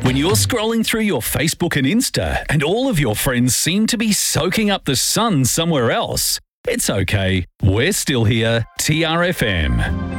When you're scrolling through your Facebook and Insta and all of your friends seem to be soaking up the sun somewhere else, it's okay. We're still here. TRFM.